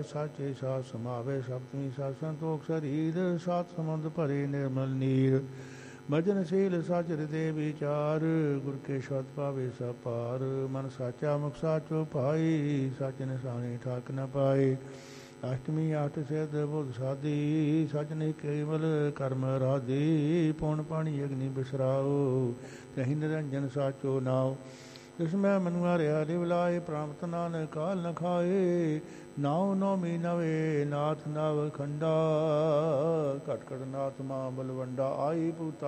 ਸਾਚੇ ਸਾਧ ਸਮਾਵੇ ਸਪਤਮੀ ਸਾਧ ਸੰਤੋਖ ਸਰੀਰ ਸਾਤ ਸਮੁੰਦ ਭਰੇ ਨਿਰਮਲ ਨੀਰ ਭਜਨਸ਼ੀਲ ਸਾਚ ਹਿਰਦੇ ਵਿਚਾਰ ਗੁਰ ਕੇ ਸ਼ਬਦ ਪਾਵੇ ਸਭ ਪਾਰ ਮਨ ਸਾਚਾ ਮੁਖ ਸਾਚੋ ਭਾਈ ਸਚ ਨਿਸ਼ਾਨੀ ਠਾਕ ਨ ਪਾਏ ਅਸ਼ਟਮੀ ਆਠ ਸਿਧ ਬੁਧ ਸਾਦੀ ਸਚ ਨੇ ਕੇਵਲ ਕਰਮ ਰਾਧੀ ਪੌਣ ਪਾਣੀ ਅਗਨੀ ਬਿਸਰਾਓ ਤਹਿ ਨਿਰੰਜਨ ਸਾਚੋ ਨਾਉ ਜਿਸ ਮੈਂ ਮਨੁਆ ਰਿਆ ਲਿਵ ਲਾਏ ਪ੍ਰਾਪਤ ਨਾਨਕ ਕਾਲ ਨ ਖਾਏ ਨਾਉ ਨੌਮੀ ਨਵੇ ਨਾਥ ਨਵ ਖੰਡਾ ਘਟ ਘਟ ਨਾਥ ਮਾਂ ਬਲਵੰਡਾ ਆਈ ਪੂਤਾ